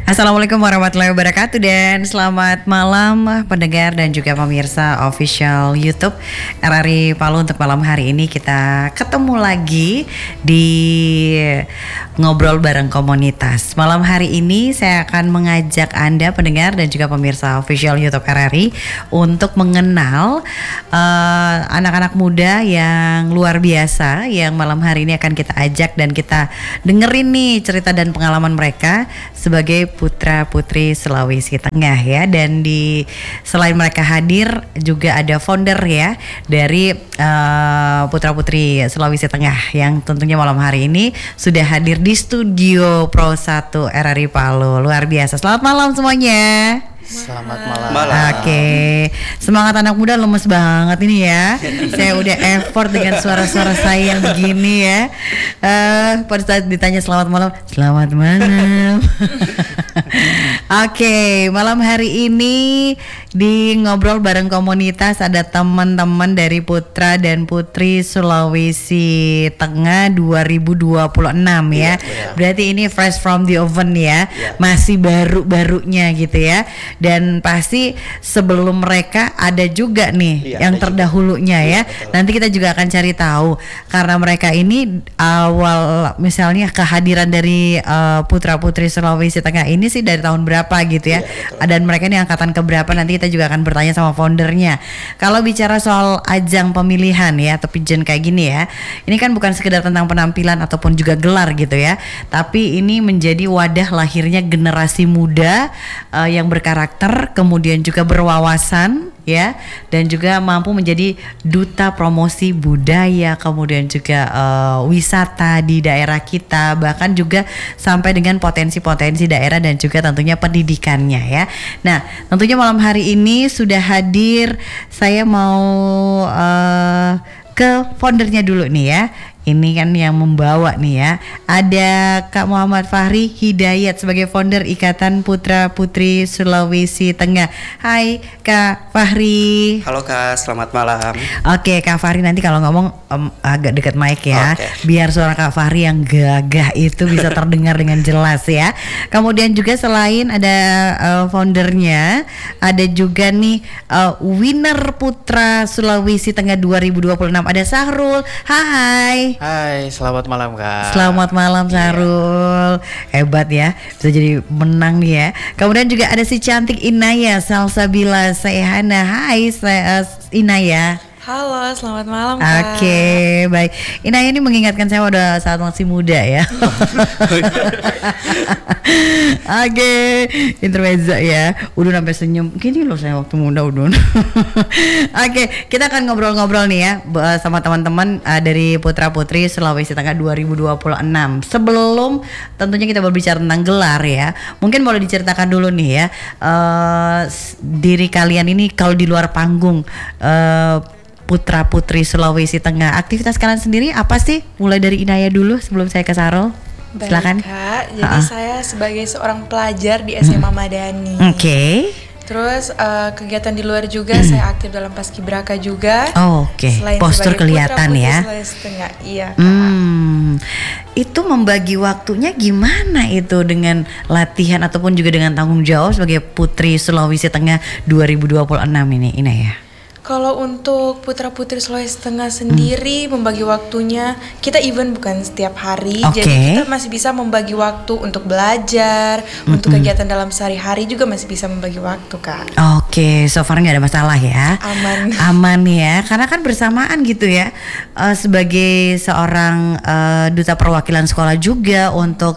Assalamualaikum warahmatullahi wabarakatuh dan selamat malam pendengar dan juga pemirsa official YouTube RRI Palu. Untuk malam hari ini kita ketemu lagi di Ngobrol Bareng Komunitas. Malam hari ini saya akan mengajak Anda pendengar dan juga pemirsa official YouTube RRI untuk mengenal anak-anak muda yang luar biasa yang malam hari ini akan kita ajak dan kita dengerin nih cerita dan pengalaman mereka sebagai putra putri Sulawesi Tengah ya. Dan selain mereka hadir juga ada founder ya dari putra putri Sulawesi Tengah yang tentunya malam hari ini sudah hadir di studio Pro 1 RRI Palu. Luar biasa. Selamat malam semuanya. Selamat malam. Oke. Semangat anak muda lemes banget ini ya. Saya udah effort dengan suara-suara saya yang begini ya. Pada saat ditanya selamat malam, selamat malam. Oke, malam hari ini di Ngobrol Bareng Komunitas ada teman-teman dari Putra dan Putri Sulawesi Tengah 2026 ya. Berarti ini fresh from the oven ya. Masih baru-barunya gitu ya. Dan pasti sebelum mereka ada juga nih yang terdahulunya ya. Nanti kita juga akan cari tahu karena mereka ini awal misalnya kehadiran dari putra putri Sulawesi Tengah ini sih dari tahun berapa gitu ya. Dan mereka ini angkatan keberapa, nanti kita juga akan bertanya sama foundernya. Kalau bicara soal ajang pemilihan ya atau pageant kayak gini ya, ini kan bukan sekedar tentang penampilan ataupun juga gelar gitu ya, tapi ini menjadi wadah lahirnya generasi muda yang berkarakter, kemudian juga berwawasan ya, dan juga mampu menjadi duta promosi budaya, kemudian juga wisata di daerah kita, bahkan juga sampai dengan potensi-potensi daerah dan juga tentunya pendidikannya ya. Nah, tentunya malam hari ini sudah hadir, saya mau ke foundernya dulu nih ya. Ini kan yang membawa nih ya. Ada Kak Muhammad Fahri Hidayat sebagai founder Ikatan Putra Putri Sulawesi Tengah. Hai Kak Fahri. Halo Kak, selamat malam. Oke Kak Fahri, nanti kalau ngomong agak dekat mic ya, biar suara Kak Fahri yang gagah itu bisa terdengar dengan jelas ya. Kemudian juga selain ada foundernya, ada juga nih winner Putra Sulawesi Tengah 2026, ada Sahrul. Hai. Hai, selamat malam Kak. Selamat malam Sahrul. Hebat ya, bisa jadi menang nih ya. Kemudian juga ada si cantik Inaya Salsabila Sayhana. Hai Inaya. Halo, selamat malam Kak. Oke, baik. Inaya ini mengingatkan saya pada saat masih muda ya. Oke, intermezzo ya. Udun sampai senyum. Gini loh saya waktu muda Udun. Oke, kita akan ngobrol-ngobrol nih ya sama teman-teman dari Putra Putri Sulawesi Tengah 2026. Sebelum tentunya kita berbicara tentang gelar ya, mungkin boleh diceritakan dulu nih ya, diri kalian ini kalau di luar panggung, Putra Putri Sulawesi Tengah, aktivitas kalian sendiri apa sih? Mulai dari Inaya dulu sebelum saya ke Sarul. Silakan. Baik Kak, jadi saya sebagai seorang pelajar di SMA Madani. Oke. Terus kegiatan di luar juga saya aktif dalam Paskibraka juga. Oke. Postur kelihatan ya. Sulawesi Tengah, iya Kak. Itu membagi waktunya gimana itu dengan latihan ataupun juga dengan tanggung jawab sebagai Putri Sulawesi Tengah 2026 ini Inaya? Kalau untuk Putra Putri Sulawesi Tengah sendiri membagi waktunya, kita even bukan setiap hari, jadi kita masih bisa membagi waktu untuk belajar, untuk kegiatan dalam sehari-hari juga masih bisa membagi waktu Kak. Oke, so far nggak ada masalah ya. Aman ya, karena kan bersamaan gitu ya. Sebagai seorang duta perwakilan sekolah juga untuk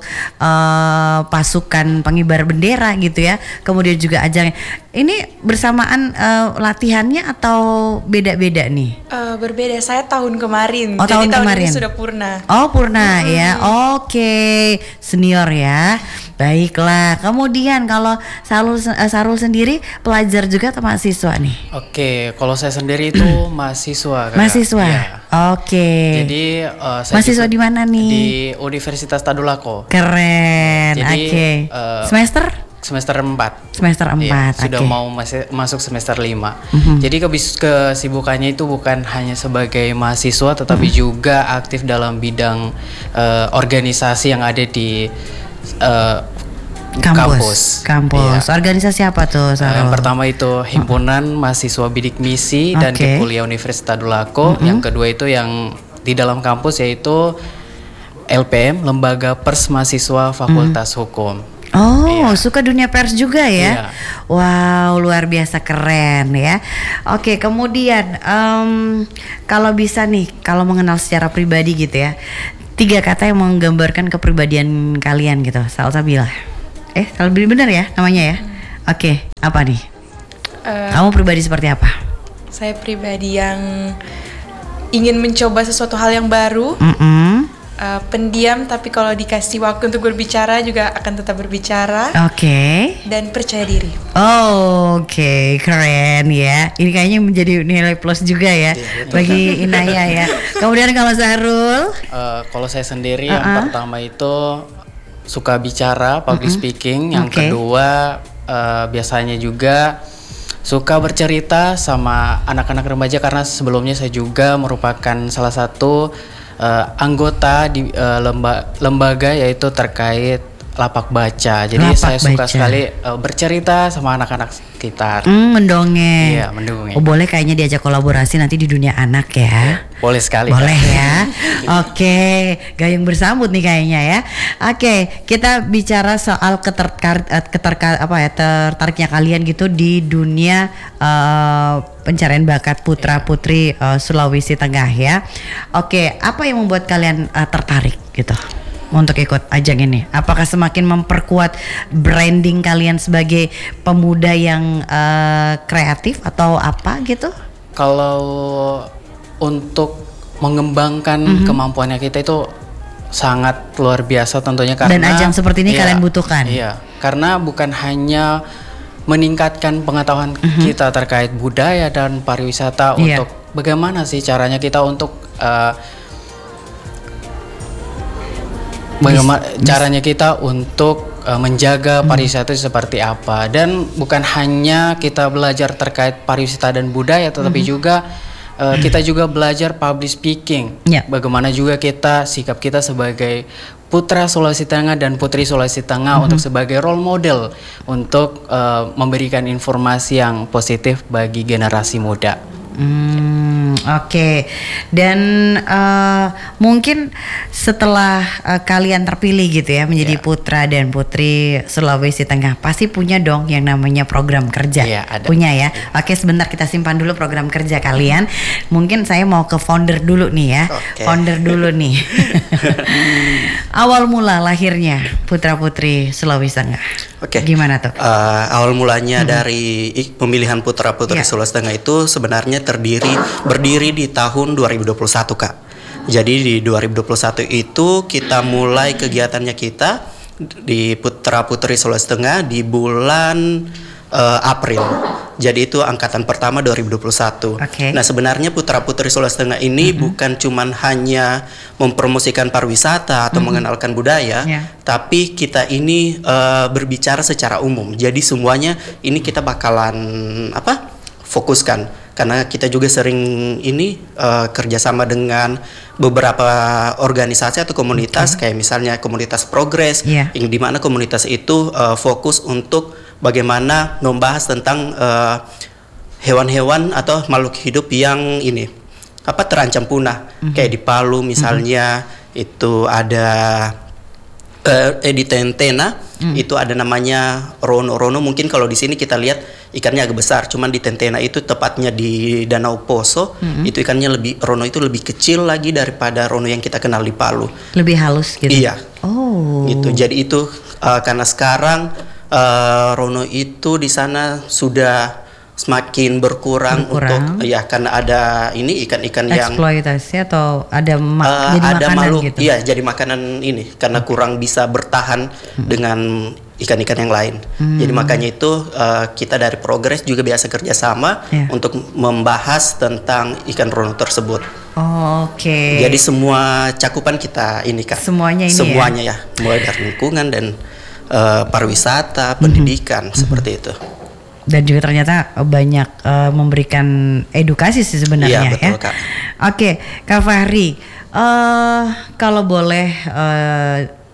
pasukan pengibar bendera gitu ya. Kemudian juga ajang ini bersamaan latihannya atau beda-beda nih? Berbeda, saya tahun kemarin. Oh, jadi tahun kemarin ini sudah purna. Oh, purna ya. Oke, senior ya. Baiklah. Kemudian kalau Sarul sendiri pelajar juga atau mahasiswa nih? Oke, kalau saya sendiri itu mahasiswa Kak. Mahasiswa. Ya. Oke. Jadi saya mahasiswa di mana nih? Di Universitas Tadulako. Keren. Oke. Semester 4. Semester 4. Ya, sudah mau masuk semester 5. Jadi kesibukannya itu bukan hanya sebagai mahasiswa tetapi juga aktif dalam bidang organisasi yang ada di kampus. Kampus. Iya. Organisasi apa tuh, Sarul? Yang pertama itu Himpunan Mahasiswa Bidik Misi dan Kuliah Universitas Tadulako. Yang kedua itu yang di dalam kampus yaitu LPM, Lembaga Pers Mahasiswa Fakultas Hukum. Oh, Iya. suka dunia pers juga ya? Iya. Wow, luar biasa keren ya. Oke, kemudian kalau bisa nih, kalau mengenal secara pribadi gitu ya, 3 kata yang menggambarkan kepribadian kalian gitu. Salsabila. Salsabila benar ya namanya ya? Oke, apa nih? Kamu pribadi seperti apa? Saya pribadi yang ingin mencoba sesuatu hal yang baru. Pendiam, tapi kalau dikasih waktu untuk berbicara juga akan tetap berbicara. Oke. Dan percaya diri. Oke, keren ya. Ini kayaknya menjadi nilai plus juga ya bagi Inaya ya. Kemudian kalau Sahrul? Kalau saya sendiri yang pertama itu suka bicara, public speaking. Yang kedua biasanya juga suka bercerita sama anak-anak remaja karena sebelumnya saya juga merupakan salah satu anggota di lembaga yaitu terkait lapak baca. Jadi saya suka sekali bercerita sama anak-anak sekitar. Mendongeng. Iya, mendongeng. Oh, boleh kayaknya diajak kolaborasi nanti di dunia anak ya. Boleh sekali. Boleh ya. Oke, gayung bersambut nih kayaknya ya. Oke, kita bicara soal tertariknya kalian gitu di dunia pencarian bakat putra-putri Sulawesi Tengah ya. Oke, apa yang membuat kalian tertarik gitu untuk ikut ajang ini? Apakah semakin memperkuat branding kalian sebagai pemuda yang kreatif atau apa gitu? Kalau untuk mengembangkan kemampuannya kita itu sangat luar biasa tentunya karena dan ajang seperti ini kalian butuhkan. Iya, karena bukan hanya meningkatkan pengetahuan kita terkait budaya dan pariwisata untuk bagaimana sih caranya kita untuk bagaimana caranya kita untuk menjaga pariwisata seperti apa, dan bukan hanya kita belajar terkait pariwisata dan budaya tetapi juga kita juga belajar public speaking. Bagaimana juga sikap kita sebagai putra Sulawesi Tengah dan putri Sulawesi Tengah untuk sebagai role model untuk memberikan informasi yang positif bagi generasi muda. Oke. Dan mungkin setelah kalian terpilih gitu ya menjadi putra dan putri Sulawesi Tengah, pasti punya dong yang namanya program kerja. Ada. Punya ya. Oke, sebentar kita simpan dulu program kerja kalian. Mungkin saya mau ke founder dulu nih ya. Founder dulu nih. Awal mula lahirnya putra putri Sulawesi Tengah. Gimana tuh? Awal mulanya dari pemilihan putra-putri Sulawesi Tengah itu sebenarnya berdiri di tahun 2021, Kak. Jadi di 2021 itu kita mulai kegiatannya kita di putra-putri Sulawesi Tengah di bulan April. Jadi itu angkatan pertama 2021. Nah, sebenarnya putra-putri Sulawesi Tengah ini bukan cuman hanya mempromosikan pariwisata atau mengenalkan budaya, tapi kita ini berbicara secara umum. Jadi semuanya ini kita bakalan fokuskan. Karena kita juga sering kerjasama dengan beberapa organisasi atau komunitas, kayak misalnya komunitas progres, yang dimana komunitas itu fokus untuk bagaimana membahas tentang hewan-hewan atau makhluk hidup yang terancam punah. Kayak di Palu misalnya itu ada di Tentena itu ada namanya rono-rono. Mungkin kalau di sini kita lihat ikannya agak besar, cuman di Tentena itu tepatnya di Danau Poso itu ikannya rono itu lebih kecil lagi daripada rono yang kita kenal di Palu. Lebih halus gitu. Iya. Gitu. Jadi itu karena sekarang rono itu di sana sudah semakin berkurang untuk karena ada ikan-ikan yang eksploitasi atau ada jadi ada makanan makhluk gitu. Iya, jadi makanan karena kurang bisa bertahan dengan ikan-ikan yang lain. Jadi makanya itu kita dari Progres juga biasa kerjasama untuk membahas tentang ikan rono tersebut. Jadi semua cakupan kita Kak. Semuanya ya, mulai dari lingkungan dan pariwisata, pendidikan seperti itu. Dan juga ternyata banyak memberikan edukasi sih sebenarnya. Iya, betul, Kak. Oke, Kak Fahri, kalau boleh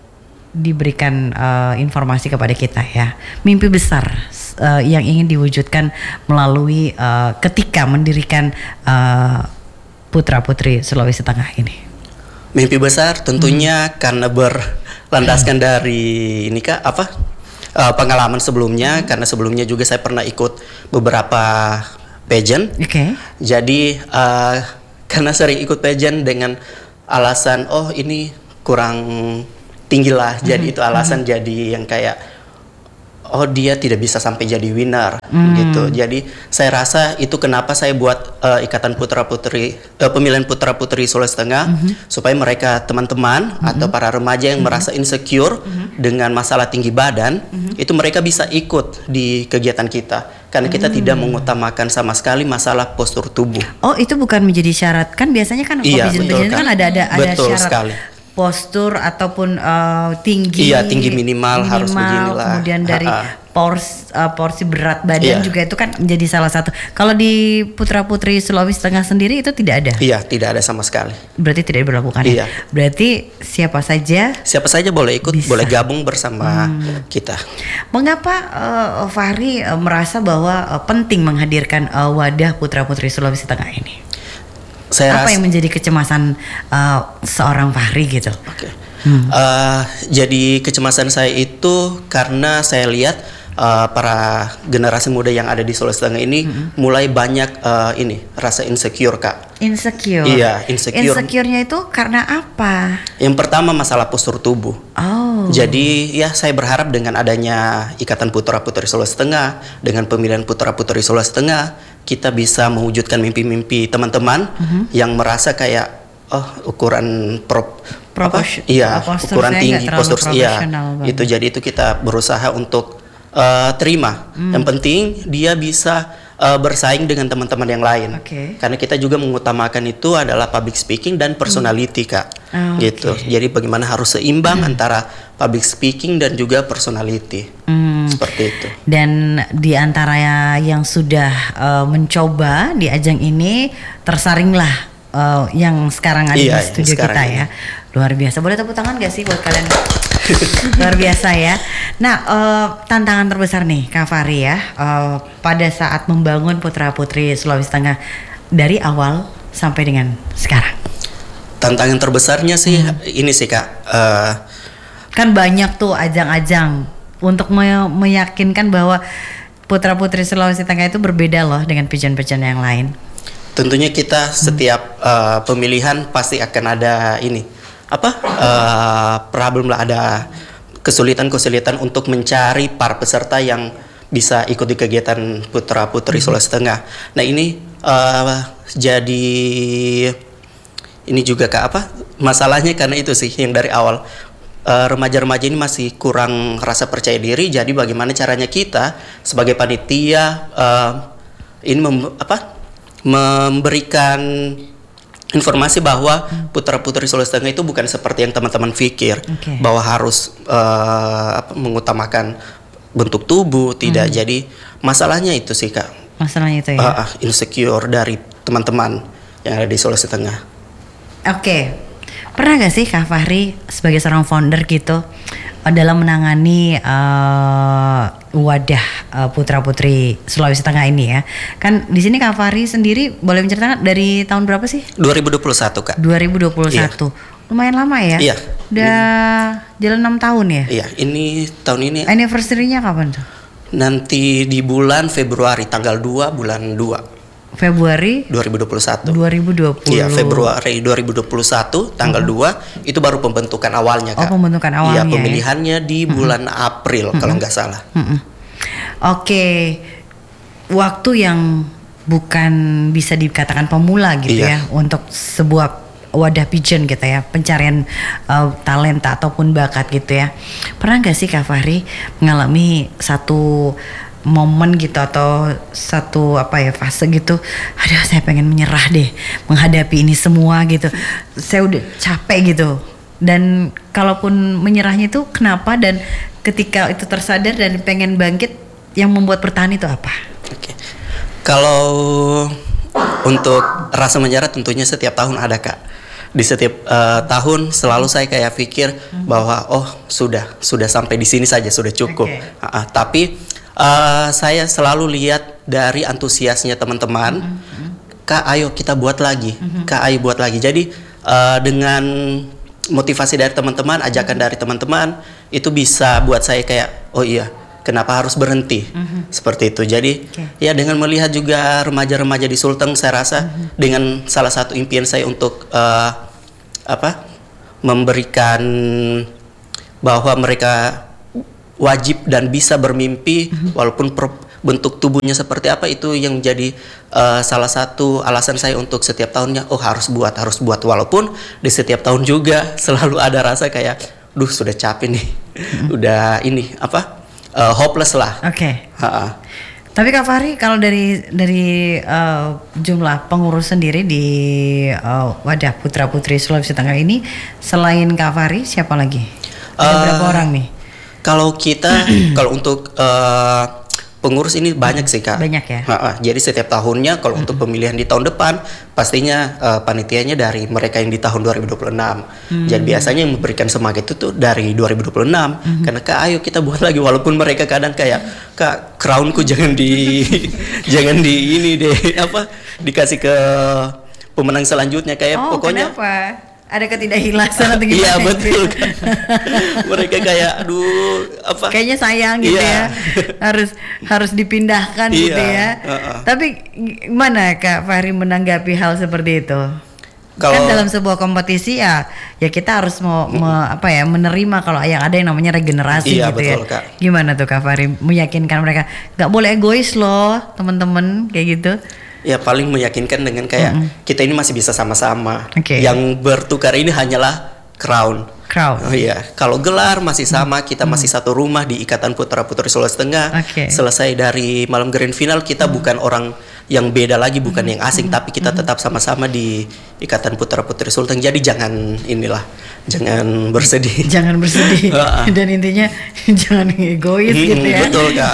diberikan informasi kepada kita ya, mimpi besar yang ingin diwujudkan melalui ketika mendirikan Putra Putri Sulawesi Tengah ini. Mimpi besar tentunya karena berlandaskan dari ini Kak, pengalaman sebelumnya, karena sebelumnya juga saya pernah ikut beberapa pageant. Jadi karena sering ikut pageant dengan alasan ini kurang tinggi lah, jadi itu alasan jadi yang kayak dia tidak bisa sampai jadi winner gitu. Jadi saya rasa itu kenapa saya buat ikatan pemilihan putra putri Sulawesi Tengah, supaya mereka teman-teman atau para remaja yang merasa insecure dengan masalah tinggi badan, itu mereka bisa ikut di kegiatan kita. Karena kita tidak mengutamakan sama sekali masalah postur tubuh. Oh, itu bukan menjadi syarat kan? Biasanya kan pageant kan ada betul syarat sekali. Postur ataupun tinggi. Iya, tinggi minimal harus beginilah. Kemudian dari porsi berat badan juga itu kan menjadi salah satu. Kalau di Putra Putri Sulawesi Tengah sendiri itu tidak ada? Iya, tidak ada sama sekali. Berarti tidak diberlakukan ya? Berarti siapa saja boleh ikut, boleh gabung bersama kita. Mengapa Fahri merasa bahwa penting menghadirkan wadah Putra Putri Sulawesi Tengah ini? Apa yang menjadi kecemasan seorang Fahri gitu? Jadi kecemasan saya itu karena saya lihat para generasi muda yang ada di Sulawesi Tengah ini mulai banyak rasa insecure Kak. Insecure? Iya, insecure. Insecure-nya itu karena apa? Yang pertama masalah postur tubuh. Jadi ya saya berharap dengan adanya Ikatan Putra Putri Sulawesi Tengah, dengan pemilihan Putra Putri Sulawesi Tengah, kita bisa mewujudkan mimpi-mimpi teman-teman yang merasa kayak ukuran ukuran tinggi postur itu, jadi itu kita berusaha untuk terima. Yang penting dia bisa bersaing dengan teman-teman yang lain. Karena kita juga mengutamakan itu adalah public speaking dan personality Kak. Gitu. Jadi bagaimana harus seimbang antara public speaking dan juga personality. Seperti itu. Dan di antara yang sudah mencoba di ajang ini tersaringlah yang sekarang ada di studio kita ya. Luar biasa. Boleh tepuk tangan gak sih buat kalian? Luar biasa ya. Nah, tantangan terbesar nih Kak Fahri ya, pada saat membangun Putra Putri Sulawesi Tengah dari awal sampai dengan sekarang. Tantangan terbesarnya sih ini sih Kak. Kan banyak tuh ajang-ajang untuk meyakinkan bahwa Putra Putri Sulawesi Tengah itu berbeda loh dengan pageant-pageant yang lain. Tentunya kita setiap pemilihan pasti akan ada problem lah, ada kesulitan untuk mencari para peserta yang bisa ikut di kegiatan Putra Putri Sulawesi Tengah. Nah ini jadi ini juga Kak masalahnya karena itu sih yang dari awal remaja-remaja ini masih kurang rasa percaya diri. Jadi bagaimana caranya kita sebagai panitia memberikan informasi bahwa Putra Putri Sulawesi Tengah itu bukan seperti yang teman-teman pikir, bahwa harus mengutamakan bentuk tubuh, tidak. Jadi masalahnya itu sih Kak. Masalahnya itu ya. Insecure dari teman-teman yang ada di Sulawesi Tengah. Pernah gak sih Kak Fahri sebagai seorang founder gitu dalam menangani wadah Putra Putri Sulawesi Tengah ini ya? Kan di sini Kak Fahri sendiri boleh menceritakan dari tahun berapa sih? 2021 Kak. 2021. Iya. Lumayan lama ya? Iya. Udah jalan 6 tahun ya? Iya, ini tahun ini. Anniversary-nya kapan tuh? Nanti di bulan Februari, tanggal 2 bulan 2. Februari 2021. 2020. Iya, Februari 2021 tanggal 2 itu baru pembentukan awalnya Kak. Pembentukan awalnya. Iya, pemilihannya di bulan April kalau nggak salah. Waktu yang bukan bisa dikatakan pemula gitu ya untuk sebuah wadah pageant gitu ya, pencarian talenta ataupun bakat gitu ya. Pernah nggak sih Kak Fahri mengalami satu momen gitu atau satu fase gitu, aduh saya pengen menyerah deh menghadapi ini semua gitu, saya udah capek gitu, dan kalaupun menyerahnya itu kenapa, dan ketika itu tersadar dan pengen bangkit, yang membuat bertahan itu apa? Kalau untuk rasa menyerah tentunya setiap tahun ada Kak. di setiap tahun selalu saya kayak pikir bahwa sudah sampai di sini saja, sudah cukup. Tapi saya selalu lihat dari antusiasnya teman-teman. Kak, ayo kita buat lagi. Kak, ayo buat lagi. Jadi dengan motivasi dari teman-teman, ajakan dari teman-teman, itu bisa buat saya kayak, oh iya, kenapa harus berhenti? Seperti itu. Jadi ya dengan melihat juga remaja-remaja di Sulteng, saya rasa dengan salah satu impian saya untuk memberikan bahwa mereka wajib dan bisa bermimpi walaupun bentuk tubuhnya seperti apa, itu yang menjadi salah satu alasan saya untuk setiap tahunnya harus buat walaupun di setiap tahun juga selalu ada rasa kayak sudah capek nih. Udah ini hopeless lah. Tapi Kak Fahri, kalau dari jumlah pengurus sendiri di wadah Putra Putri Sulawesi Tengah ini, selain Kak Fahri siapa lagi? Ada berapa orang nih? Kalau kita kalau untuk pengurus ini banyak sih Kak. Banyak ya. Jadi setiap tahunnya kalau untuk pemilihan di tahun depan pastinya panitianya dari mereka yang di tahun 2026. Jadi biasanya yang memberikan semangat itu tuh dari 2026. Karena Kak, ayo kita buat lagi, walaupun mereka kadang kayak, Kak, crownku jangan jangan di ini deh, dikasih ke pemenang selanjutnya kayak pokoknya. Kenapa? Ada ketidakikhlasan atau gimana? Iya betul kan. Mereka kayak kayaknya sayang gitu ya. Harus dipindahkan gitu ya. Tapi gimana Kak Fahri menanggapi hal seperti itu? Kan dalam sebuah kompetisi ya kita harus menerima kalau ada yang namanya regenerasi gitu betul, ya. Kak. Gimana tuh Kak Fahri meyakinkan mereka nggak boleh egois loh teman-teman kayak gitu? Ya paling meyakinkan dengan kayak kita ini masih bisa sama-sama. Yang bertukar ini hanyalah crown. Oh iya, kalau gelar masih sama, kita masih satu rumah di Ikatan Putra Putri Sulawesi Tengah. Selesai dari malam grand final, kita bukan orang yang beda lagi, bukan yang asing, tapi kita tetap sama-sama di Ikatan Putra Putri Sulteng. Jadi jangan bersedih. Jangan bersedih. Dan intinya jangan egois gitu ya. Betul Kak.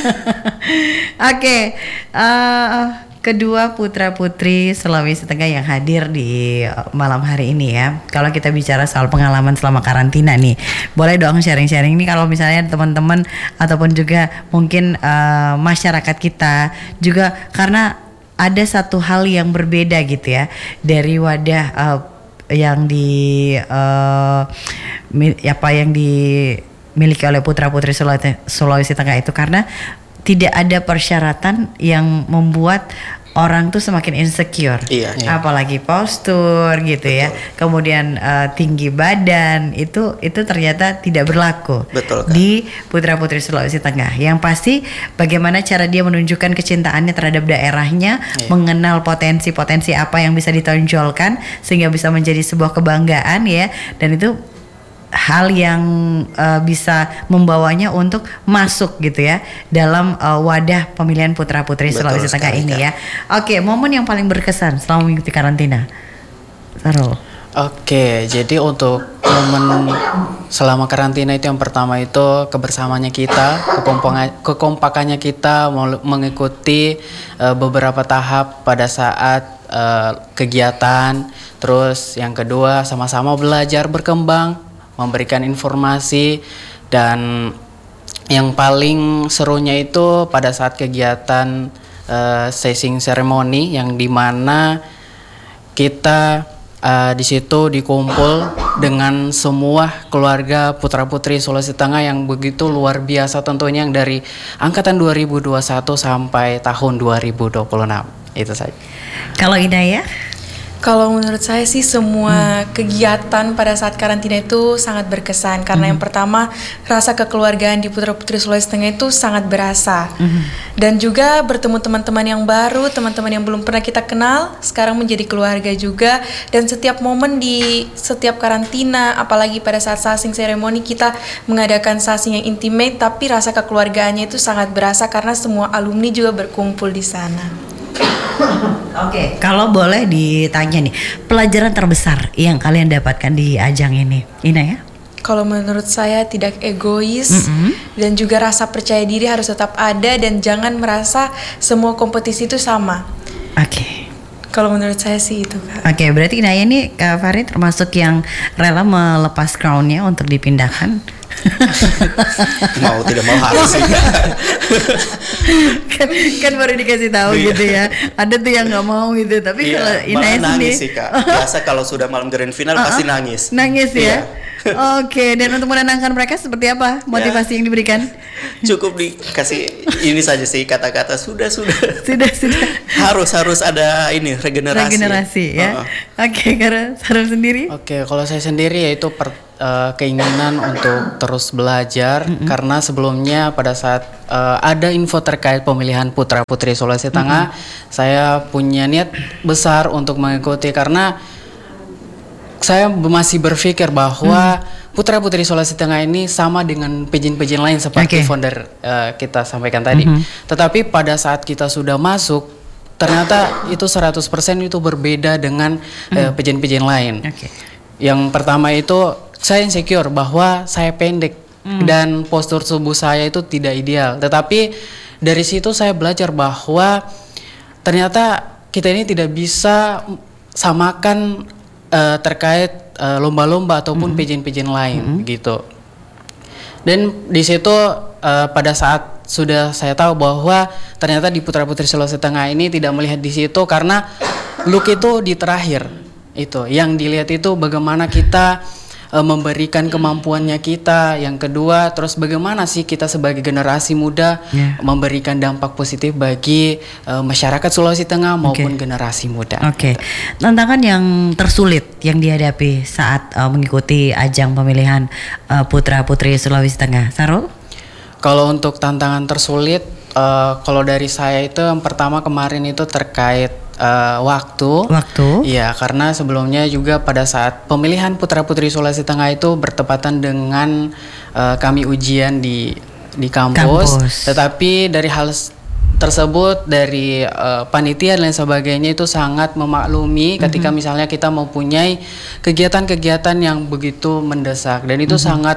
Kedua putra putri Sulawesi Tengah yang hadir di malam hari ini ya. Kalau kita bicara soal pengalaman selama karantina nih, boleh dong sharing-sharing nih kalau misalnya teman-teman ataupun juga mungkin masyarakat kita juga, karena ada satu hal yang berbeda gitu ya dari wadah yang dimiliki oleh putra putri Sulawesi Tengah itu, karena tidak ada persyaratan yang membuat orang tuh semakin insecure. Apalagi postur gitu. Betul. Ya. Kemudian tinggi badan itu ternyata tidak berlaku. Betul, Kak. Di Putra Putri Sulawesi Tengah. Yang pasti bagaimana cara dia menunjukkan kecintaannya terhadap daerahnya, mengenal potensi-potensi apa yang bisa ditonjolkan sehingga bisa menjadi sebuah kebanggaan ya. Dan itu hal yang bisa membawanya untuk masuk gitu ya dalam wadah pemilihan putra putri Sulawesi Tengah ini ya. Oke, momen yang paling berkesan selama mengikuti karantina, Sarul. Oke, jadi untuk momen selama karantina itu yang pertama itu kebersamaannya kita, kekompakannya kita mengikuti beberapa tahap pada saat kegiatan. Terus yang kedua sama-sama belajar berkembang, memberikan informasi, dan yang paling serunya itu pada saat kegiatan sesing ceremony yang dimana kita di situ dikumpul dengan semua keluarga putra putri Sulawesi Tengah yang begitu luar biasa tentunya, yang dari angkatan 2021 sampai tahun 2026. Itu saja. Kalau Hidayah? Kalau menurut saya sih semua kegiatan pada saat karantina itu sangat berkesan karena yang pertama rasa kekeluargaan di Putra Putri Sulawesi Tengah itu sangat berasa. Dan juga bertemu teman-teman yang baru, teman-teman yang belum pernah kita kenal sekarang menjadi keluarga juga. Dan setiap momen di setiap karantina, apalagi pada saat sasing seremoni, kita mengadakan sasing yang intimate, tapi rasa kekeluargaannya itu sangat berasa karena semua alumni juga berkumpul di sana. Oke, kalau boleh ditanya nih, pelajaran terbesar yang kalian dapatkan di ajang ini, Ina ya? Kalau menurut saya tidak egois dan juga rasa percaya diri harus tetap ada dan jangan merasa semua kompetisi itu sama. Oke. Kalau menurut saya sih itu, Kak. Oke, berarti Inaya ini Kak Fahri termasuk yang rela melepas crownnya untuk dipindahkan. Mau tidak mau harus sih. kan baru dikasih tahu gitu ya. Ada tuh yang nggak mau gitu. Tapi kalau Inaya nangis sendiri sih Kak. Biasa kalau sudah malam grand final pasti nangis. Nangis ya. Iya. Oke, dan untuk menenangkan mereka seperti apa motivasi yang diberikan? Cukup dikasih ini saja sih, kata-kata sudah. Sudah. Harus ada ini regenerasi ya. Oke, karena Sarul sendiri? Oke, kalau saya sendiri yaitu keinginan untuk terus belajar karena sebelumnya pada saat ada info terkait pemilihan putra putri Sulawesi Tengah, saya punya niat besar untuk mengikuti karena saya masih berpikir bahwa putra putri Sulawesi Tengah ini sama dengan pejin-pejin lain seperti founder kita sampaikan tadi. Tetapi pada saat kita sudah masuk, ternyata itu 100% itu berbeda dengan pejin-pejin lain. Yang pertama itu saya insecure bahwa saya pendek dan postur tubuh saya itu tidak ideal. Tetapi dari situ saya belajar bahwa ternyata kita ini tidak bisa samakan terkait lomba-lomba ataupun pejin-pejin lain gitu. Dan di situ pada saat sudah saya tahu bahwa ternyata di putra putri Sulawesi Tengah ini tidak melihat di situ karena look itu di terakhir. Itu yang dilihat itu bagaimana kita memberikan kemampuannya kita. Yang kedua, terus bagaimana sih kita sebagai generasi muda memberikan dampak positif bagi masyarakat Sulawesi Tengah maupun generasi muda. Tantangan yang tersulit yang dihadapi saat mengikuti ajang pemilihan putra putri Sulawesi Tengah, Sarul? Kalau untuk tantangan tersulit, kalau dari saya itu yang pertama kemarin itu terkait waktu. Iya, karena sebelumnya juga pada saat pemilihan putra putri Sulawesi Tengah itu bertepatan dengan kami ujian di kampus. Tetapi dari hal tersebut dari panitia dan lain sebagainya itu sangat memaklumi ketika misalnya kita mempunyai kegiatan-kegiatan yang begitu mendesak dan itu sangat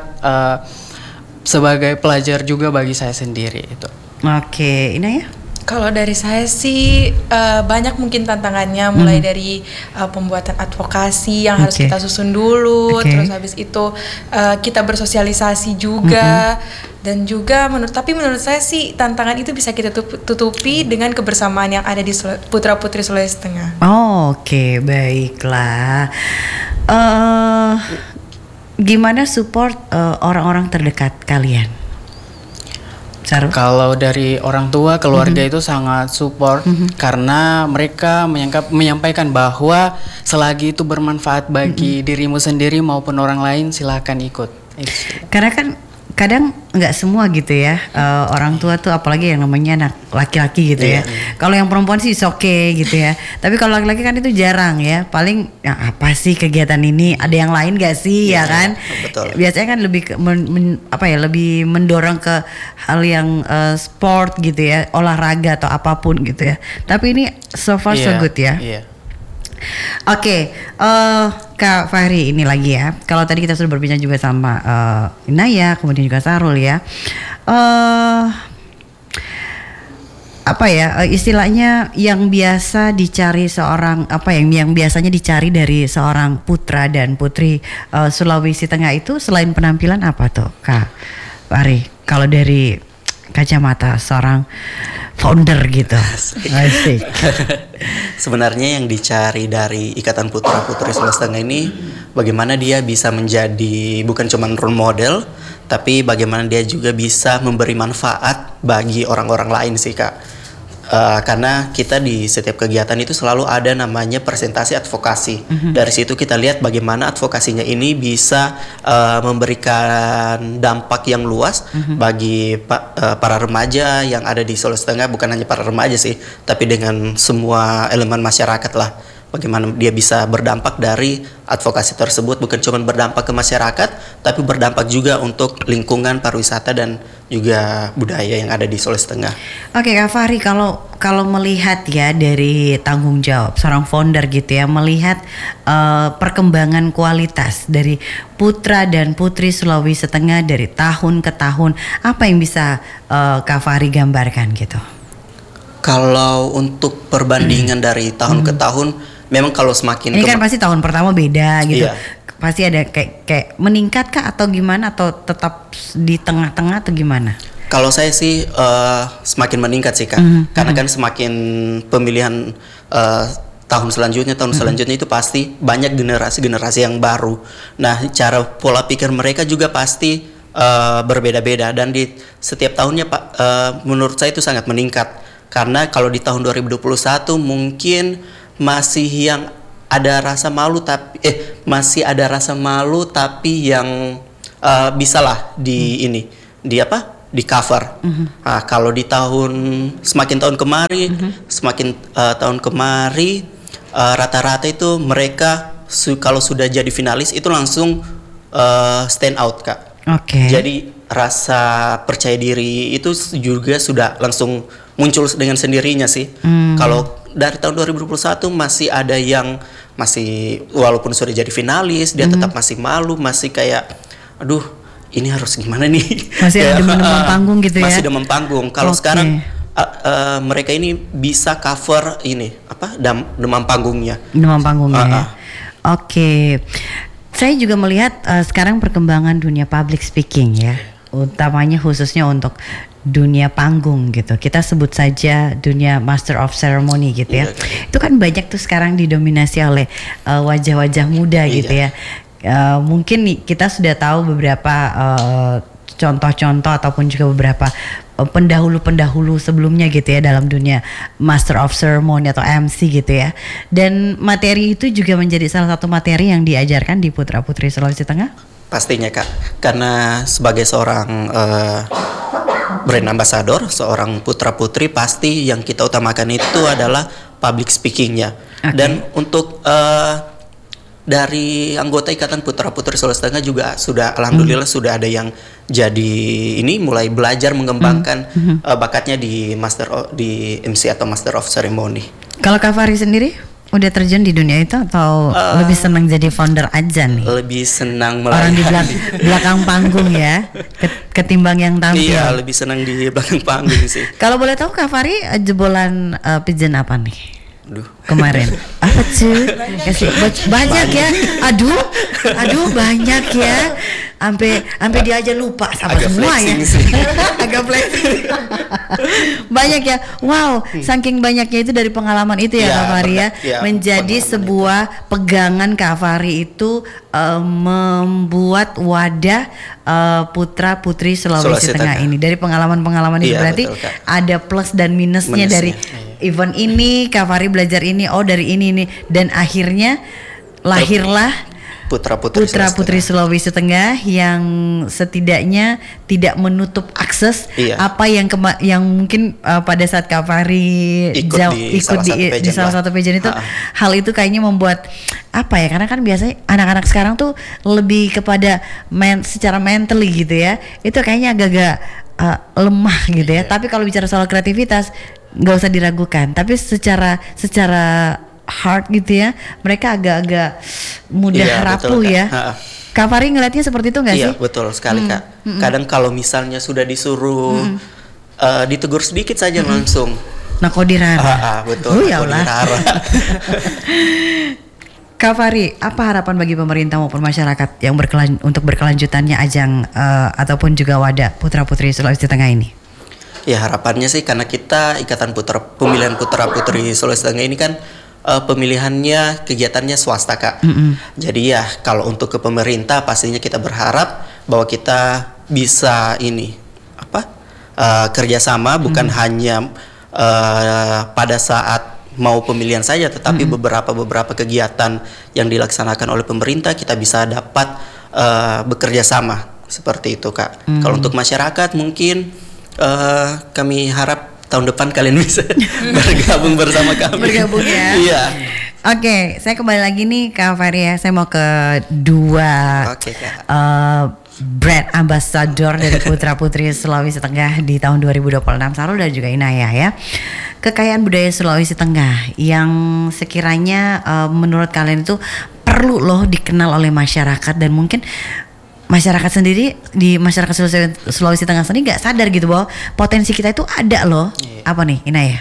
sebagai pelajar juga bagi saya sendiri itu. Inaya? Kalau dari saya sih banyak mungkin tantangannya, mulai dari pembuatan advokasi yang harus kita susun dulu, terus habis itu kita bersosialisasi juga, dan juga menurut saya sih tantangan itu bisa kita tutupi dengan kebersamaan yang ada di putra putri Sulawesi Tengah. Baiklah. Gimana support orang-orang terdekat kalian? Kalau dari orang tua, keluarga itu sangat support karena mereka menyampaikan bahwa selagi itu bermanfaat bagi dirimu sendiri maupun orang lain, silakan ikut. Karena kan kadang nggak semua gitu ya, orang tua tuh apalagi yang namanya anak laki-laki gitu ya. Kalau yang perempuan sih oke gitu ya. Tapi kalau laki-laki kan itu jarang ya. Paling apa sih kegiatan ini? Ada yang lain gak sih ya kan? Betul. Biasanya kan lebih lebih mendorong ke hal yang sport gitu ya, olahraga atau apapun gitu ya. Tapi ini so far so good ya. Kak Fahri ini lagi ya. Kalau tadi kita sudah berbincang juga sama Inaya, kemudian juga Sarul ya. Istilahnya yang biasa dicari seorang yang biasanya dicari dari seorang putra dan putri Sulawesi Tengah itu selain penampilan apa tuh, Kak Fahri? Kalau dari kacamata seorang founder gitu. Asik. Sebenarnya yang dicari dari Ikatan Putra Putri Sulawesi Tengah ini bagaimana dia bisa menjadi bukan cuma role model, tapi bagaimana dia juga bisa memberi manfaat bagi orang-orang lain sih Kak. Karena kita di setiap kegiatan itu selalu ada namanya presentasi advokasi. Dari situ kita lihat bagaimana advokasinya ini bisa memberikan dampak yang luas bagi para remaja yang ada di Sulawesi Tengah. Bukan hanya para remaja sih, tapi dengan semua elemen masyarakat lah. Bagaimana dia bisa berdampak dari advokasi tersebut, bukan cuma berdampak ke masyarakat, tapi berdampak juga untuk lingkungan pariwisata dan juga budaya yang ada di Sulawesi Tengah. Kak Fahri, kalau melihat ya dari tanggung jawab seorang founder gitu ya, melihat perkembangan kualitas dari putra dan putri Sulawesi Tengah dari tahun ke tahun, apa yang bisa Kak Fahri gambarkan gitu? Kalau untuk perbandingan dari tahun ke tahun, memang kalau semakin ini kan pasti tahun pertama beda gitu. Iya. Pasti ada kayak meningkat kah atau gimana, atau tetap di tengah-tengah atau gimana? Kalau saya sih semakin meningkat sih Kak, karena kan semakin pemilihan tahun selanjutnya itu pasti banyak generasi yang baru. Nah, cara pola pikir mereka juga pasti berbeda-beda, dan di setiap tahunnya Pak, menurut saya itu sangat meningkat. Karena kalau di tahun 2021 mungkin masih yang ada rasa malu, tapi masih ada rasa malu tapi yang bisalah di di cover. Nah, kalau di semakin tahun kemari rata-rata itu mereka kalau sudah jadi finalis itu langsung stand out Kak. Jadi rasa percaya diri itu juga sudah langsung muncul dengan sendirinya sih. Kalau dari tahun 2021 masih ada yang walaupun sudah jadi finalis, dia tetap masih malu, masih kayak aduh ini harus gimana nih. Masih ada demam panggung gitu ya. Masih demam panggung. Kalau sekarang mereka ini bisa cover demam panggungnya. Demam panggungnya. Oke. Saya juga melihat sekarang perkembangan dunia public speaking ya, utamanya khususnya untuk dunia panggung gitu. Kita sebut saja dunia Master of Ceremony gitu ya. Itu kan banyak tuh sekarang didominasi oleh wajah-wajah muda gitu ya. Mungkin kita sudah tahu beberapa contoh-contoh ataupun juga beberapa pendahulu-pendahulu sebelumnya gitu ya dalam dunia Master of Ceremony atau MC gitu ya. Dan materi itu juga menjadi salah satu materi yang diajarkan di Putra Putri Sulawesi Tengah? Pastinya Kak, karena sebagai seorang brand ambassador, seorang putra putri, pasti yang kita utamakan itu adalah public speakingnya. Dan untuk dari anggota Ikatan Putra Putri Sulawesi Tengah juga sudah alhamdulillah sudah ada yang jadi mulai belajar mengembangkan bakatnya di di MC atau Master of Ceremony. Kalau Kak Fahri sendiri udah terjun di dunia itu atau lebih senang jadi founder aja nih? Lebih senang orang di belakang panggung ya, ketimbang yang tampil. Iya, lebih senang di belakang panggung sih. Kalau boleh tahu Kak Fahri jebolan pigeon apa nih? Aduh. Kemarin apa sih? Kasih banyak ya. Aduh banyak ya. Sampai dia aja lupa sama agak semua ya. Agak flexing. Banyak ya. Wow, saking banyaknya itu dari pengalaman itu ya, Kak Fahri ya. Menjadi sebuah pegangan Kak Fahri itu membuat wadah putra putri Sulawesi Tengah ini. Dari pengalaman-pengalaman itu berarti betul, ada plus dan minusnya dari event ini. Kak Fahri belajar ini, dari ini dan akhirnya lahirlah Putra Putri Sulawesi Tengah yang setidaknya tidak menutup akses apa yang mungkin pada saat Kak Fahri ikut di salah satu pageant itu, hal itu kayaknya membuat apa ya, karena kan biasanya anak-anak sekarang tuh lebih kepada secara mentally gitu ya, itu kayaknya agak-agak lemah gitu ya. Tapi kalau bicara soal kreativitas nggak usah diragukan, tapi secara hard gitu ya, mereka agak-agak mudah rapuh betul, ya. Kak Fahri ngeliatnya seperti itu nggak sih? Iya betul sekali Kak. Kadang kalau misalnya sudah disuruh ditegur sedikit saja langsung nakodirara. Betul. Kak Fahri, apa harapan bagi pemerintah maupun masyarakat yang untuk berkelanjutannya ajang ataupun juga wadah Putra Putri Sulawesi Tengah ini? Ya harapannya sih, karena kita Ikatan Pemilihan Putra Putri Sulawesi Tengah ini kan pemilihannya kegiatannya swasta Kak. Jadi ya kalau untuk ke pemerintah pastinya kita berharap bahwa kita bisa kerjasama bukan hanya pada saat mau pemilihan saja, tetapi beberapa kegiatan yang dilaksanakan oleh pemerintah kita bisa dapat bekerja sama seperti itu Kak. Kalau untuk masyarakat mungkin kami harap tahun depan kalian bisa bergabung bersama kami. Bergabung ya. Iya. Oke, saya kembali lagi nih Kak Fahri ya. Saya mau ke dua brand ambassador dari Putra Putri Sulawesi Tengah di tahun 2026, Sarul dan juga Inayah ya. Kekayaan budaya Sulawesi Tengah yang sekiranya menurut kalian itu perlu loh dikenal oleh masyarakat, dan mungkin masyarakat sendiri di masyarakat Sulawesi Tengah sendiri nggak sadar gitu bahwa potensi kita itu ada loh. Apa nih Inayah?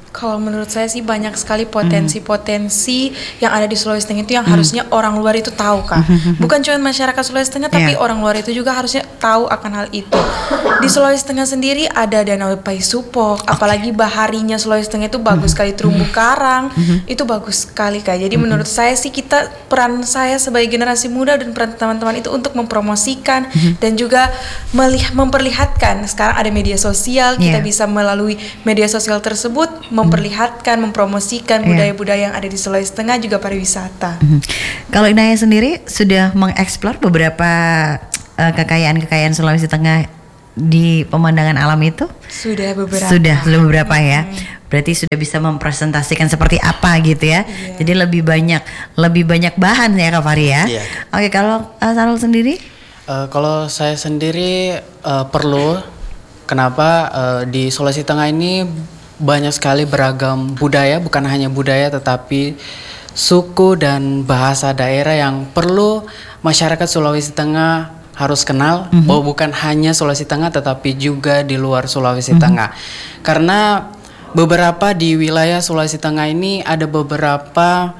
Kalau menurut saya sih banyak sekali potensi-potensi yang ada di Sulawesi Tengah itu yang harusnya orang luar itu tahu, Kak. Bukan cuma masyarakat Sulawesi Tengah, tapi orang luar itu juga harusnya tahu akan hal itu. Di Sulawesi Tengah sendiri ada Danau Paisupok, apalagi baharinya Sulawesi Tengah itu bagus sekali, terumbu karang, itu bagus sekali, Kak. Jadi menurut saya sih peran saya sebagai generasi muda dan peran teman-teman itu untuk mempromosikan dan juga memperlihatkan. Sekarang ada media sosial, kita bisa melalui media sosial tersebut memperlihatkan, mempromosikan budaya-budaya yang ada di Sulawesi Tengah, juga pariwisata. Kalau Inaya sendiri sudah mengeksplor beberapa kekayaan-kekayaan Sulawesi Tengah di pemandangan alam itu? Sudah beberapa. Sudah beberapa ya. Berarti sudah bisa mempresentasikan seperti apa gitu ya. Jadi lebih banyak bahan ya Kak Fahri ya. Oke, kalau Sarul sendiri? Kalau saya sendiri perlu. Kenapa di Sulawesi Tengah ini banyak sekali beragam budaya, bukan hanya budaya tetapi suku dan bahasa daerah yang perlu masyarakat Sulawesi Tengah harus kenal, bahwa bukan hanya Sulawesi Tengah tetapi juga di luar Sulawesi Tengah. Karena beberapa di wilayah Sulawesi Tengah ini ada beberapa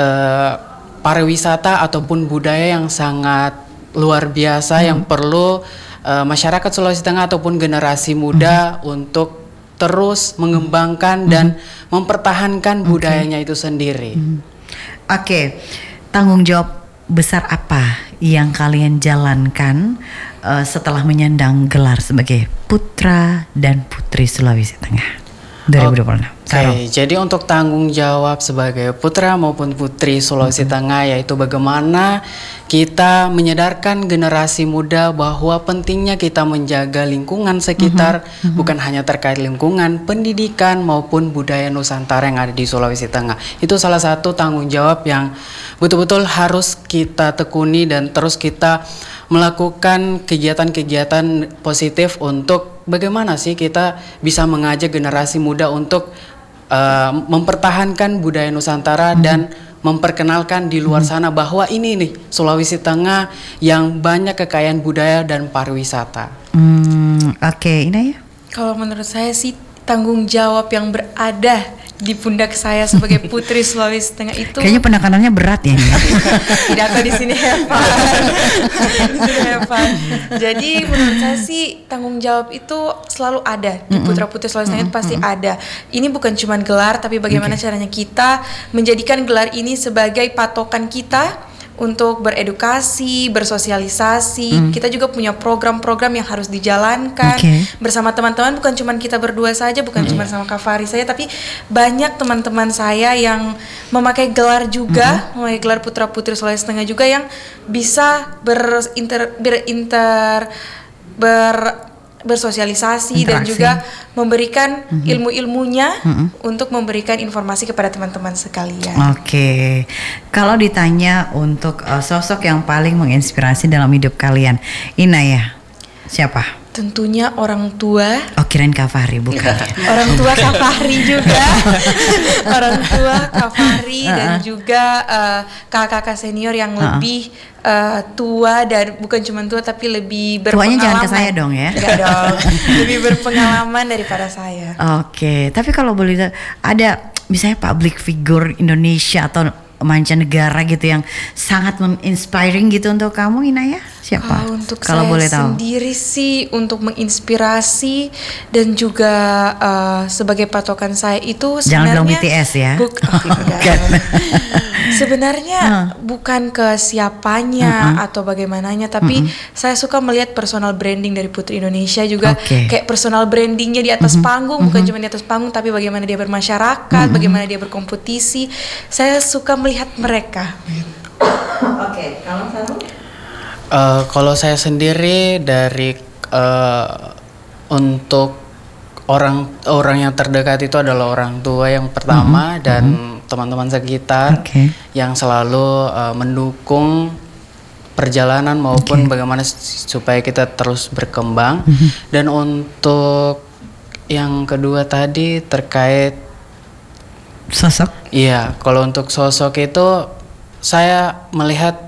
pariwisata ataupun budaya yang sangat luar biasa yang perlu masyarakat Sulawesi Tengah ataupun generasi muda untuk terus mengembangkan dan mempertahankan budayanya itu sendiri. Oke, tanggung jawab besar apa yang kalian jalankan setelah menyandang gelar sebagai Putra dan Putri Sulawesi Tengah 2026? Oke, jadi untuk tanggung jawab sebagai putra maupun putri Sulawesi Tengah yaitu bagaimana kita menyadarkan generasi muda bahwa pentingnya kita menjaga lingkungan sekitar, bukan hanya terkait lingkungan, pendidikan maupun budaya Nusantara yang ada di Sulawesi Tengah. Itu salah satu tanggung jawab yang betul-betul harus kita tekuni dan terus kita melakukan kegiatan-kegiatan positif untuk bagaimana sih kita bisa mengajak generasi muda untuk mempertahankan budaya Nusantara dan memperkenalkan di luar sana bahwa ini nih Sulawesi Tengah yang banyak kekayaan budaya dan pariwisata. Oke, Inaya? Kalau menurut saya sih tanggung jawab yang berada di pundak saya sebagai putri Sulawesi Tengah itu kayaknya penekanannya berat ya. Tidak, kok di sini Evan. Di sini Evan. Jadi menurut saya sih tanggung jawab itu selalu ada di putra-putri Sulawesi Tengah itu pasti ada. Ini bukan cuma gelar, tapi bagaimana caranya kita menjadikan gelar ini sebagai patokan kita untuk beredukasi, bersosialisasi. Kita juga punya program-program yang harus dijalankan bersama teman-teman. Bukan cuma kita berdua saja, bukan cuma sama Kak Fahri saja, tapi banyak teman-teman saya yang memakai gelar juga, memakai gelar putra-putri Sulawesi Tengah juga yang bisa bersosialisasi dan juga memberikan ilmu-ilmunya untuk memberikan informasi kepada teman-teman sekalian. Oke, kalau ditanya untuk sosok yang paling menginspirasi dalam hidup kalian, Inaya, siapa? Tentunya orang tua. Oh, kirain Kak Fahri, bukan? Orang tua Kak Fahri juga. Orang tua Kak Fahri dan juga kakak-kakak senior yang lebih tua dan bukan cuma tua tapi lebih berpengalaman. Tuanya jangan ke saya dong ya. Enggak dong. Lebih berpengalaman daripada saya. Oke, tapi kalau boleh ada misalnya public figure Indonesia atau mancanegara gitu yang sangat inspiring gitu untuk kamu, Inaya? Siapa? Untuk kalau saya boleh tahu. Sendiri sih untuk menginspirasi dan juga sebagai patokan saya itu sebenarnya jangan bilang BTS ya. Bukan. Sebenarnya bukan ke siapanya atau bagaimananya, tapi saya suka melihat personal branding dari Putri Indonesia juga, kayak personal brandingnya di atas panggung, bukan cuma di atas panggung tapi bagaimana dia bermasyarakat, bagaimana dia berkompetisi. Saya suka melihat mereka. Oke, kalau Sarul? Kalau saya sendiri dari untuk orang yang terdekat itu adalah orang tua yang pertama dan teman-teman sekitar yang selalu mendukung perjalanan maupun bagaimana supaya kita terus berkembang. Dan untuk yang kedua tadi terkait sosok? Iya, kalau untuk sosok itu saya melihat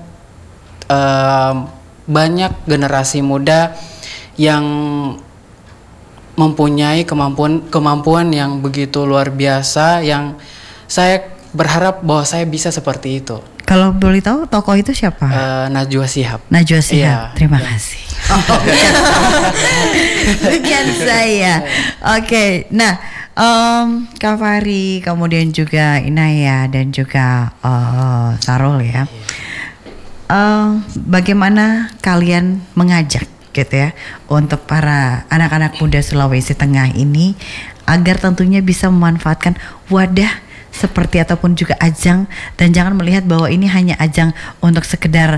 banyak generasi muda yang mempunyai kemampuan yang begitu luar biasa, yang saya berharap bahwa saya bisa seperti itu. Kalau boleh tahu tokoh itu siapa? Najwa Shihab. Najwa Shihab. Terima kasih. Bukan saya. Oke. Nah, Kak Fahri, kemudian juga Inaya dan juga Sarul ya. Bagaimana kalian mengajak gitu ya untuk para anak-anak muda Sulawesi Tengah ini agar tentunya bisa memanfaatkan wadah seperti ataupun juga ajang, dan jangan melihat bahwa ini hanya ajang untuk sekedar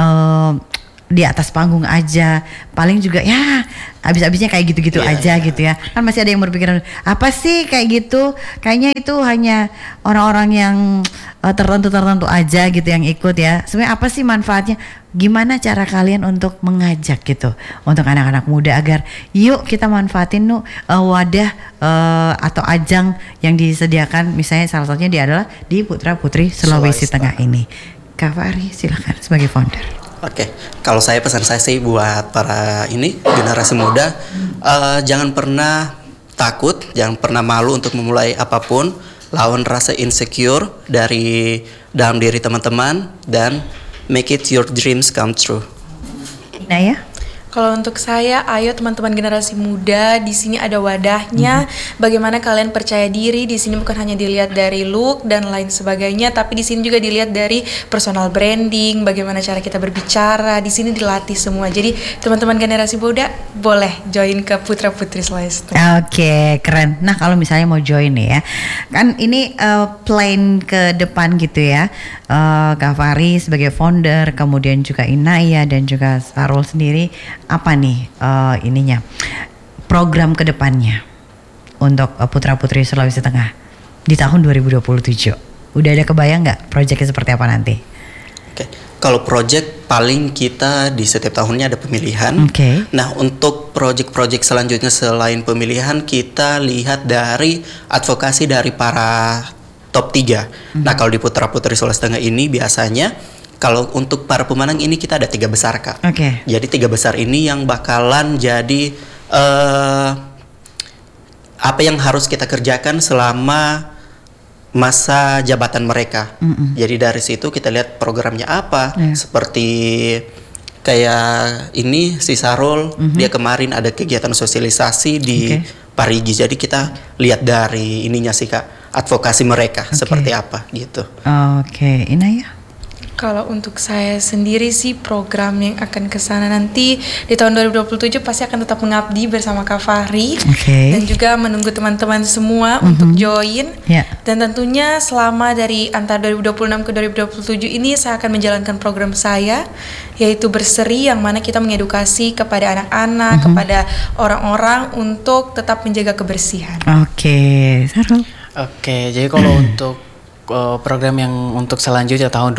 di atas panggung aja, paling juga ya habis-habisnya kayak gitu-gitu aja gitu ya. Kan masih ada yang berpikiran apa sih kayak gitu, kayaknya itu hanya orang-orang yang tertentu aja gitu yang ikut ya. Sebenarnya apa sih manfaatnya? Gimana cara kalian untuk mengajak gitu untuk anak-anak muda agar yuk kita manfaatin wadah atau ajang yang disediakan, misalnya salah satunya adalah di Putra Putri Sulawesi Tengah ini. Kak Fahri silakan sebagai founder. Oke, kalau pesan saya sih buat para generasi muda, jangan pernah takut, jangan pernah malu untuk memulai apapun. Lawan rasa insecure dari dalam diri teman-teman dan make it your dreams come true. Nah ya. Kalau untuk saya, ayo teman-teman generasi muda, di sini ada wadahnya. Bagaimana kalian percaya diri? Di sini bukan hanya dilihat dari look dan lain sebagainya, tapi di sini juga dilihat dari personal branding, bagaimana cara kita berbicara. Di sini dilatih semua. Jadi teman-teman generasi muda boleh join ke Putra Putri Sulawesi. Oke, keren. Nah kalau misalnya mau join nih ya, kan ini plan ke depan gitu ya. Kak Fahri sebagai founder, kemudian juga Inaya dan juga Sarul sendiri, apa nih program kedepannya untuk Putra Putri Sulawesi Tengah di tahun 2027? Udah ada kebayang nggak proyeknya seperti apa nanti? Oke, kalau proyek paling kita di setiap tahunnya ada pemilihan. Oke. Nah untuk proyek-proyek selanjutnya selain pemilihan, kita lihat dari advokasi dari para top 3. Nah kalau di Putra Putri Sulawesi Tengah ini biasanya kalau untuk para pemenang ini kita ada 3 besar Kak. Oke. Jadi 3 besar ini yang bakalan jadi apa yang harus kita kerjakan selama masa jabatan mereka. Jadi dari situ kita lihat programnya apa. Seperti kayak ini si Sarul, dia kemarin ada kegiatan sosialisasi di Parigi. Jadi kita lihat dari ininya sih Kak, advokasi mereka seperti apa gitu. Oke, Inaya. Kalau untuk saya sendiri sih program yang akan kesana nanti di tahun 2027 pasti akan tetap mengabdi bersama Kak Fahri dan juga menunggu teman-teman semua untuk join. Dan tentunya selama dari antara 2026 ke 2027 ini saya akan menjalankan program saya, yaitu Berseri, yang mana kita mengedukasi kepada anak-anak, kepada orang-orang untuk tetap menjaga kebersihan. Oke, Sarul. Oke, jadi kalau untuk program yang untuk selanjutnya tahun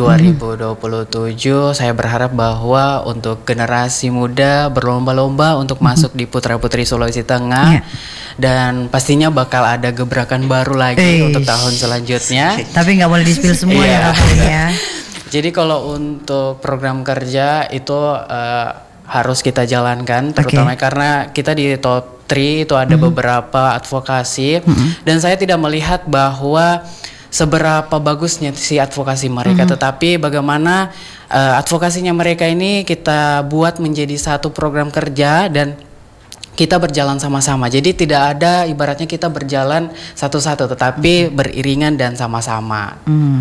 2027, saya berharap bahwa untuk generasi muda berlomba-lomba untuk masuk di Putra Putri Sulawesi Tengah, dan pastinya bakal ada gebrakan baru lagi untuk tahun selanjutnya. Tapi nggak boleh di-spill semua ya Kak ya. Jadi kalau untuk program kerja itu harus kita jalankan, terutama karena kita di top 3 itu ada beberapa advokasi, dan saya tidak melihat bahwa seberapa bagusnya si advokasi mereka, tetapi bagaimana advokasinya mereka ini kita buat menjadi satu program kerja dan kita berjalan sama-sama. Jadi tidak ada ibaratnya kita berjalan satu-satu, tetapi beriringan dan sama-sama.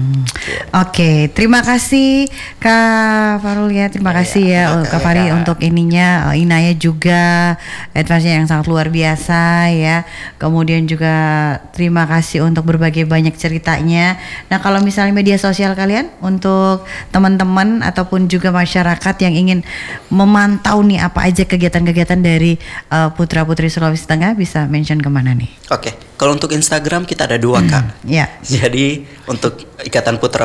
Oke, terima kasih Kak Farul ya, terima kasih ya Kak Fahri untuk ininya, Inaya juga advice-nya yang sangat luar biasa ya. Kemudian juga terima kasih untuk berbagi banyak ceritanya. Nah kalau misalnya media sosial kalian untuk teman-teman ataupun juga masyarakat yang ingin memantau nih apa aja kegiatan-kegiatan dari Putra Putri Sulawesi Tengah, bisa mention kemana nih? Oke, kalau untuk Instagram kita ada 2 Kak. Jadi untuk Ikatan Putra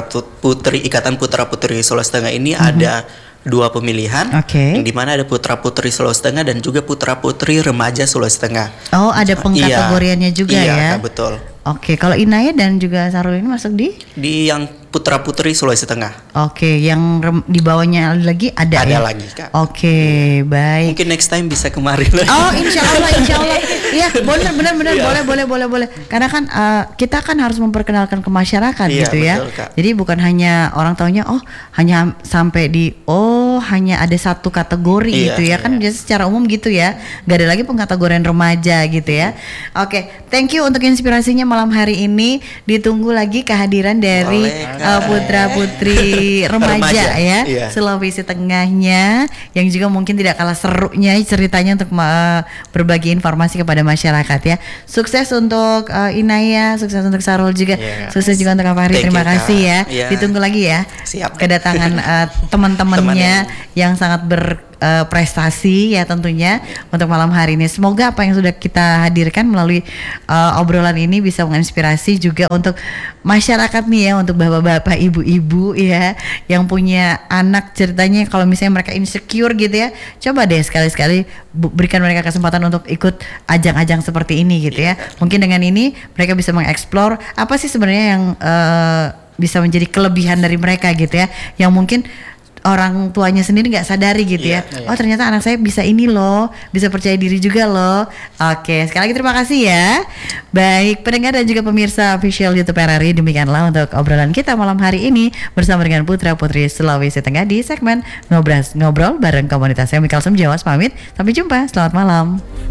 Putri Sulawesi Tengah ini ada 2 pemilihan, yang dimana ada Putra Putri Sulawesi Tengah dan juga Putra Putri Remaja Sulawesi Tengah. Oh, ada pengkategoriannya juga ya? Iya, Kak, betul. Oke, kalau Inaya dan juga Sarul ini masuk di yang Putra Putri Sulawesi Tengah. Oke, yang di bawahnya lagi ada ya? Lagi Kak. Oke, baik. Mungkin next time bisa kemarin lagi. Oh, insya Allah. Ya, Iya, benar, boleh. Karena kan kita kan harus memperkenalkan ke masyarakat gitu ya. Betul, Kak. Jadi bukan hanya orang taunya hanya sampai di hanya ada satu kategori gitu ya. Kan biasa secara umum gitu ya. Gak ada lagi pengkategorian remaja gitu ya. Oke, thank you untuk inspirasinya malam hari ini. Ditunggu lagi kehadiran dari putra-putri remaja ya. Iya. Sulawesi Tengahnya yang juga mungkin tidak kalah serunya ceritanya untuk berbagi informasi kepada masyarakat ya. Sukses untuk Inaya, sukses untuk Sarul juga, sukses juga untuk Kak Fahri. Terima kasih ya. Ditunggu lagi ya. Siap. Kedatangan teman-temannya yang sangat berprestasi ya tentunya untuk malam hari ini. Semoga apa yang sudah kita hadirkan melalui obrolan ini bisa menginspirasi juga untuk masyarakat nih ya, untuk bapak-bapak, ibu-ibu ya yang punya anak ceritanya kalau misalnya mereka insecure gitu ya. Coba deh sekali-sekali berikan mereka kesempatan untuk ikut ajang-ajang seperti ini gitu ya. Mungkin dengan ini mereka bisa mengeksplor apa sih sebenarnya yang bisa menjadi kelebihan dari mereka gitu ya, yang mungkin orang tuanya sendiri nggak sadari gitu ya. Oh ternyata anak saya bisa ini loh, bisa percaya diri juga loh. Oke, sekali lagi terima kasih ya. Baik pendengar dan juga pemirsa official YouTube RRI, demikianlah untuk obrolan kita malam hari ini bersama dengan putra putri Sulawesi Tengah di segmen ngobrol bareng komunitas. Saya Mikal Sumjawas pamit, sampai jumpa, selamat malam.